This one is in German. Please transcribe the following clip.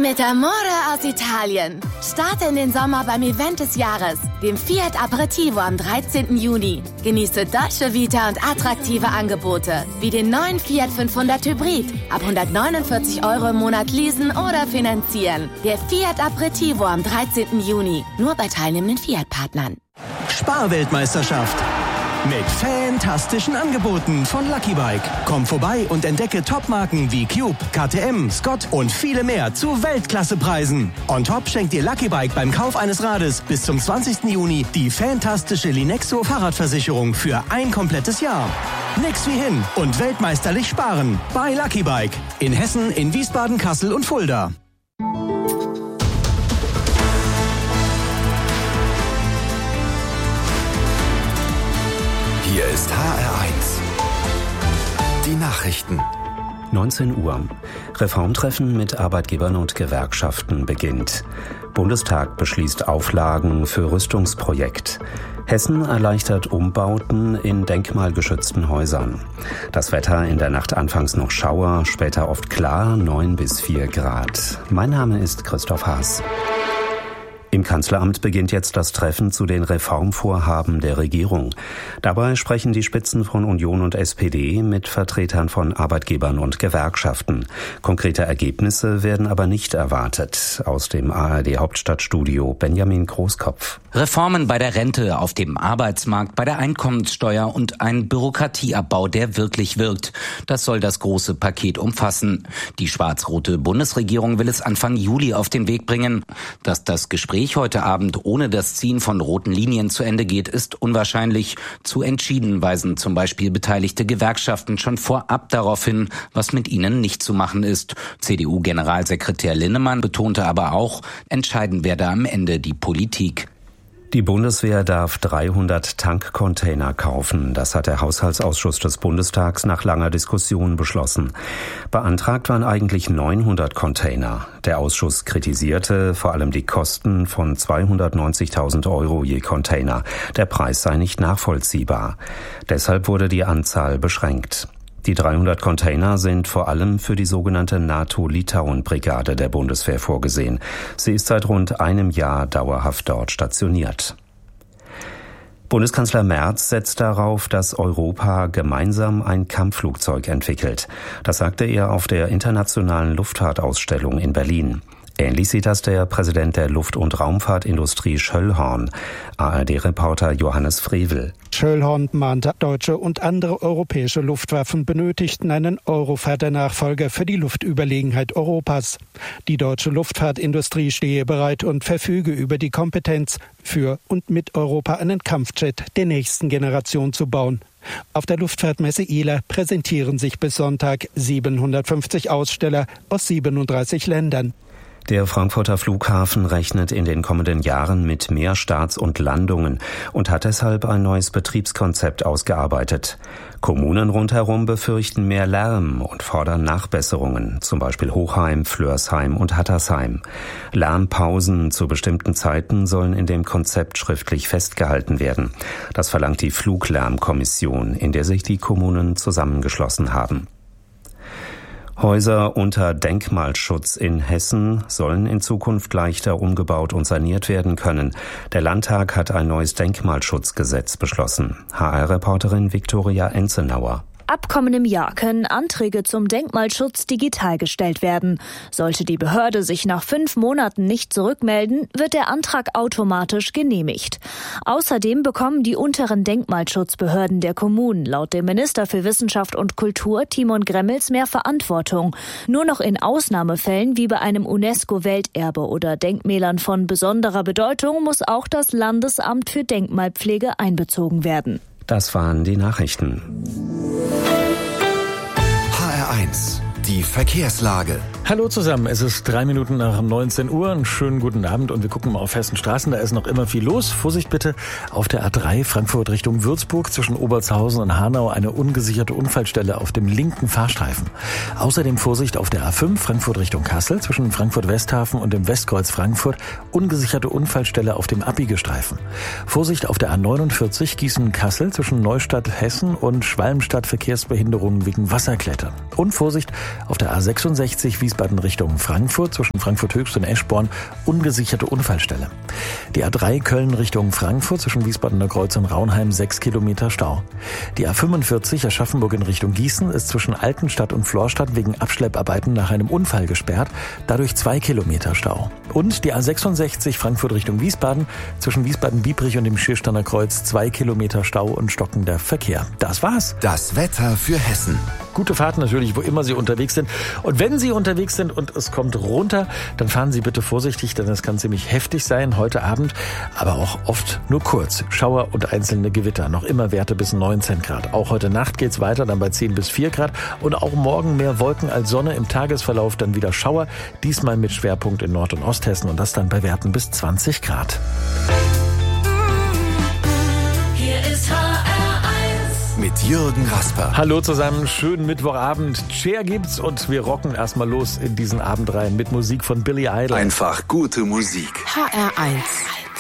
mit Amore aus Italien. Starte in den Sommer beim Event des Jahres, dem Fiat Aperitivo am 13. Juni. Genieße Dolce Vita und attraktive Angebote, wie den neuen Fiat 500 Hybrid. Ab 149 € im Monat leasen oder finanzieren. Der Fiat Aperitivo am 13. Juni. Nur bei teilnehmenden Fiat-Partnern. Sparweltmeisterschaft. Mit fantastischen Angeboten von Lucky Bike. Komm vorbei und entdecke Topmarken wie Cube, KTM, Scott und viele mehr zu Weltklassepreisen. On top schenkt dir Lucky Bike beim Kauf eines Rades bis zum 20. Juni die fantastische Linexo Fahrradversicherung für ein komplettes Jahr. Nix wie hin und weltmeisterlich sparen bei Lucky Bike. In Hessen, in Wiesbaden, Kassel und Fulda. Hier ist HR1. Die Nachrichten. 19 Uhr. Reformtreffen mit Arbeitgebern und Gewerkschaften beginnt. Bundestag beschließt Auflagen für Rüstungsprojekt. Hessen erleichtert Umbauten in denkmalgeschützten Häusern. Das Wetter in der Nacht anfangs noch Schauer, später oft klar, 9 bis 4 Grad. Mein Name ist Christoph Haas. Im Kanzleramt beginnt jetzt das Treffen zu den Reformvorhaben der Regierung. Dabei sprechen die Spitzen von Union und SPD mit Vertretern von Arbeitgebern und Gewerkschaften. Konkrete Ergebnisse werden aber nicht erwartet. Aus dem ARD-Hauptstadtstudio Benjamin Großkopf. Reformen bei der Rente, auf dem Arbeitsmarkt, bei der Einkommenssteuer und ein Bürokratieabbau, der wirklich wirkt. Das soll das große Paket umfassen. Die schwarz-rote Bundesregierung will es Anfang Juli auf den Weg bringen. Dass das Gespräch heute Abend ohne das Ziehen von roten Linien zu Ende geht, ist unwahrscheinlich. Zu entschieden weisen zum Beispiel beteiligte Gewerkschaften schon vorab darauf hin, was mit ihnen nicht zu machen ist. CDU-Generalsekretär Linnemann betonte aber auch, entscheiden werde am Ende die Politik. Die Bundeswehr darf 300 Tankcontainer kaufen. Das hat der Haushaltsausschuss des Bundestags nach langer Diskussion beschlossen. Beantragt waren eigentlich 900 Container. Der Ausschuss kritisierte vor allem die Kosten von 290.000 € je Container. Der Preis sei nicht nachvollziehbar. Deshalb wurde die Anzahl beschränkt. Die 300 Container sind vor allem für die sogenannte NATO-Litauen-Brigade der Bundeswehr vorgesehen. Sie ist seit rund einem Jahr dauerhaft dort stationiert. Bundeskanzler Merz setzt darauf, dass Europa gemeinsam ein Kampfflugzeug entwickelt. Das sagte er auf der Internationalen Luftfahrtausstellung in Berlin. Ähnlich sieht das der Präsident der Luft- und Raumfahrtindustrie Schöllhorn. ARD-Reporter Johannes Frevel. Schöllhorn mahnte, deutsche und andere europäische Luftwaffen benötigten einen Eurofighter-Nachfolger für die Luftüberlegenheit Europas. Die deutsche Luftfahrtindustrie stehe bereit und verfüge über die Kompetenz, für und mit Europa einen Kampfjet der nächsten Generation zu bauen. Auf der Luftfahrtmesse ILA präsentieren sich bis Sonntag 750 Aussteller aus 37 Ländern. Der Frankfurter Flughafen rechnet in den kommenden Jahren mit mehr Starts und Landungen und hat deshalb ein neues Betriebskonzept ausgearbeitet. Kommunen rundherum befürchten mehr Lärm und fordern Nachbesserungen, zum Beispiel Hochheim, Flörsheim und Hattersheim. Lärmpausen zu bestimmten Zeiten sollen in dem Konzept schriftlich festgehalten werden. Das verlangt die Fluglärmkommission, in der sich die Kommunen zusammengeschlossen haben. Häuser unter Denkmalschutz in Hessen sollen in Zukunft leichter umgebaut und saniert werden können. Der Landtag hat ein neues Denkmalschutzgesetz beschlossen. HR-Reporterin Viktoria Enzenauer. Ab kommendem Jahr können Anträge zum Denkmalschutz digital gestellt werden. Sollte die Behörde sich nach 5 Monaten nicht zurückmelden, wird der Antrag automatisch genehmigt. Außerdem bekommen die unteren Denkmalschutzbehörden der Kommunen laut dem Minister für Wissenschaft und Kultur Timon Gremmels mehr Verantwortung. Nur noch in Ausnahmefällen wie bei einem UNESCO-Welterbe oder Denkmälern von besonderer Bedeutung muss auch das Landesamt für Denkmalpflege einbezogen werden. Das waren die Nachrichten. HR1, die Verkehrslage. Hallo zusammen, es ist 3 Minuten nach 19 Uhr. Einen schönen guten Abend und wir gucken mal auf Hessens Straßen. Da ist noch immer viel los. Vorsicht bitte auf der A3 Frankfurt Richtung Würzburg zwischen Obertshausen und Hanau eine ungesicherte Unfallstelle auf dem linken Fahrstreifen. Außerdem Vorsicht auf der A5 Frankfurt Richtung Kassel zwischen Frankfurt-Westhafen und dem Westkreuz Frankfurt. Ungesicherte Unfallstelle auf dem Abbiegestreifen. Vorsicht auf der A49 Gießen-Kassel zwischen Neustadt Hessen und Schwalmstadt Verkehrsbehinderungen wegen Wasserklettern. Und Vorsicht Auf der A66 Wiesbaden Richtung Frankfurt zwischen Frankfurt Höchst und Eschborn ungesicherte Unfallstelle. Die A3 Köln Richtung Frankfurt zwischen Wiesbadener Kreuz und Raunheim 6 Kilometer Stau. Die A45 Aschaffenburg in Richtung Gießen ist zwischen Altenstadt und Florstadt wegen Abschlepparbeiten nach einem Unfall gesperrt, dadurch 2 Kilometer Stau. Und die A66 Frankfurt Richtung Wiesbaden zwischen Wiesbaden-Biebrich und dem Schiersteiner Kreuz 2 Kilometer Stau und stockender Verkehr. Das war's. Das Wetter für Hessen. Gute Fahrt natürlich, wo immer Sie unterwegs sind. Und wenn Sie unterwegs sind und es kommt runter, dann fahren Sie bitte vorsichtig, denn es kann ziemlich heftig sein heute Abend, aber auch oft nur kurz. Schauer und einzelne Gewitter, noch immer Werte bis 19 Grad. Auch heute Nacht geht's weiter, dann bei 10 bis 4 Grad. Und auch morgen mehr Wolken als Sonne, im Tagesverlauf dann wieder Schauer, diesmal mit Schwerpunkt in Nord- und Osthessen und das dann bei Werten bis 20 Grad. Hier ist HR1 mit Jürgen Rasper. Hallo zusammen, schönen Mittwochabend. Cher gibt's und wir rocken erstmal los in diesen Abend rein mit Musik von Billy Idol. Einfach gute Musik. HR1